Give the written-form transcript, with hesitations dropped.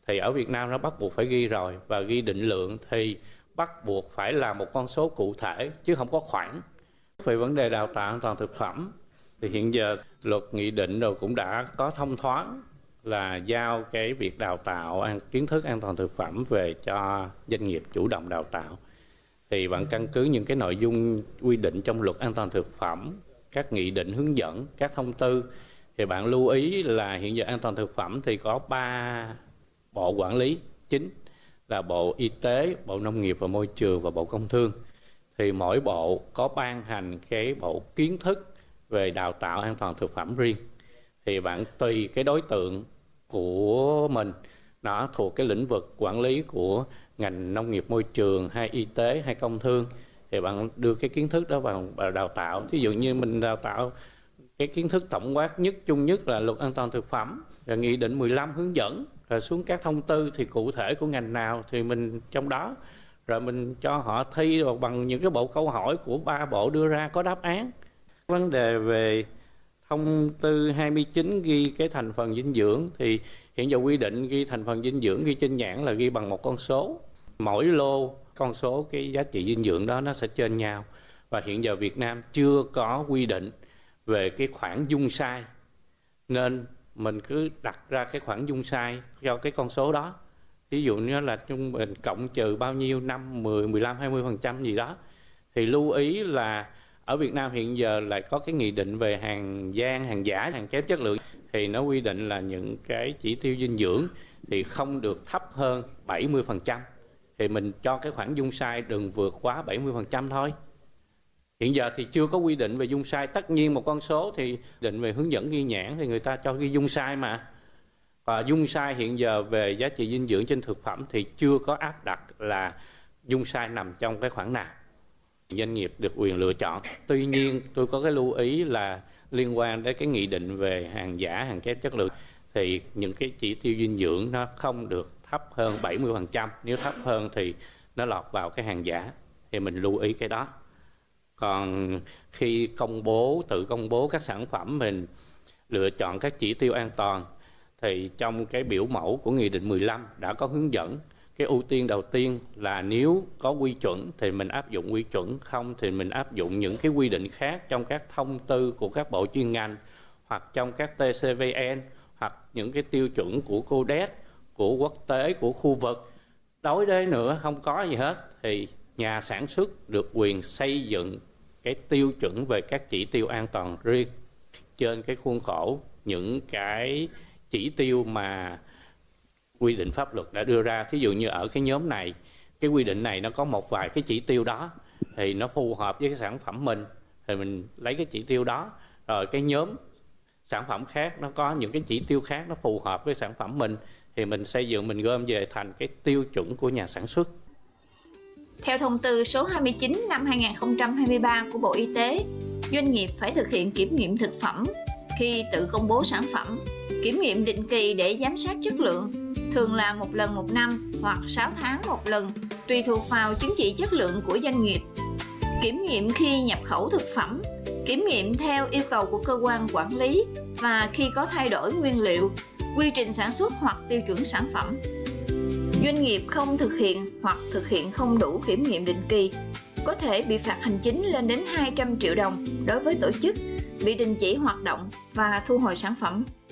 thì ở Việt Nam nó bắt buộc phải ghi rồi, và ghi định lượng thì bắt buộc phải là một con số cụ thể chứ không có khoảng. Về vấn đề đào tạo an toàn thực phẩm thì hiện giờ luật nghị định rồi cũng đã có thông thoáng là giao cái việc đào tạo kiến thức an toàn thực phẩm về cho doanh nghiệp chủ động đào tạo. Thì bạn căn cứ những cái nội dung quy định trong luật an toàn thực phẩm, các nghị định hướng dẫn, các thông tư, thì bạn lưu ý là hiện giờ an toàn thực phẩm thì có 3 bộ quản lý chính là Bộ Y tế, Bộ Nông nghiệp và Môi trường và Bộ Công Thương. Thì mỗi bộ có ban hành cái bộ kiến thức về đào tạo an toàn thực phẩm riêng. Thì bạn tùy cái đối tượng của mình, nó thuộc cái lĩnh vực quản lý của ngành nông nghiệp môi trường hay y tế hay công thương, thì bạn đưa cái kiến thức đó vào đào tạo. Thí dụ như mình đào tạo cái kiến thức tổng quát nhất, chung nhất là luật an toàn thực phẩm, rồi nghị định 15 hướng dẫn, rồi xuống các thông tư thì cụ thể của ngành nào thì mình trong đó, rồi mình cho họ thi bằng những cái bộ câu hỏi của 3 bộ đưa ra có đáp án. Vấn đề về thông tư 29 ghi cái thành phần dinh dưỡng thì hiện giờ quy định ghi thành phần dinh dưỡng ghi trên nhãn là ghi bằng một con số. Mỗi lô con số cái giá trị dinh dưỡng đó nó sẽ trên nhau. Và hiện giờ Việt Nam chưa có quy định về cái khoản dung sai, nên mình cứ đặt ra cái khoản dung sai cho cái con số đó. Ví dụ như là trung bình cộng trừ bao nhiêu, 5, 10, 15, 20% gì đó. Thì lưu ý là ở Việt Nam hiện giờ lại có cái nghị định về hàng gian, hàng giả, hàng kém chất lượng. Thì nó quy định là những cái chỉ tiêu dinh dưỡng thì không được thấp hơn 70%. Thì mình cho cái khoản dung sai đừng vượt quá 70% thôi. Hiện giờ thì chưa có quy định về dung sai. Tất nhiên một con số thì định về hướng dẫn ghi nhãn thì người ta cho ghi dung sai mà. Và dung sai hiện giờ về giá trị dinh dưỡng trên thực phẩm thì chưa có áp đặt là dung sai nằm trong cái khoản nào. Doanh nghiệp được quyền lựa chọn. Tuy nhiên tôi có cái lưu ý là liên quan đến cái nghị định về hàng giả, hàng kém chất lượng thì những cái chỉ tiêu dinh dưỡng nó không được thấp hơn 70%. Nếu thấp hơn thì nó lọt vào cái hàng giả. Thì mình lưu ý cái đó. Còn khi tự công bố các sản phẩm mình lựa chọn các chỉ tiêu an toàn thì trong cái biểu mẫu của nghị định 15 đã có hướng dẫn. Cái ưu tiên đầu tiên là nếu có quy chuẩn thì mình áp dụng quy chuẩn, không thì mình áp dụng những cái quy định khác trong các thông tư của các bộ chuyên ngành hoặc trong các TCVN hoặc những cái tiêu chuẩn của Codex, của quốc tế, của khu vực. Đối đấy nữa không có gì hết thì nhà sản xuất được quyền xây dựng cái tiêu chuẩn về các chỉ tiêu an toàn riêng trên cái khuôn khổ những cái chỉ tiêu mà quy định pháp luật đã đưa ra. Thí dụ như ở cái nhóm này, cái quy định này nó có một vài cái chỉ tiêu đó thì nó phù hợp với cái sản phẩm mình thì mình lấy cái chỉ tiêu đó. Rồi cái nhóm sản phẩm khác nó có những cái chỉ tiêu khác nó phù hợp với sản phẩm mình thì mình xây dựng, mình gom về thành cái tiêu chuẩn của nhà sản xuất. Theo thông tư số 29 năm 2023 của Bộ Y tế, doanh nghiệp phải thực hiện kiểm nghiệm thực phẩm khi tự công bố sản phẩm, kiểm nghiệm định kỳ để giám sát chất lượng, thường là 1 lần 1 năm hoặc 6 tháng 1 lần, tùy thuộc vào chứng chỉ chất lượng của doanh nghiệp. Kiểm nghiệm khi nhập khẩu thực phẩm, kiểm nghiệm theo yêu cầu của cơ quan quản lý và khi có thay đổi nguyên liệu, quy trình sản xuất hoặc tiêu chuẩn sản phẩm. Doanh nghiệp không thực hiện hoặc thực hiện không đủ kiểm nghiệm định kỳ có thể bị phạt hành chính lên đến 200 triệu đồng đối với tổ chức, bị đình chỉ hoạt động và thu hồi sản phẩm.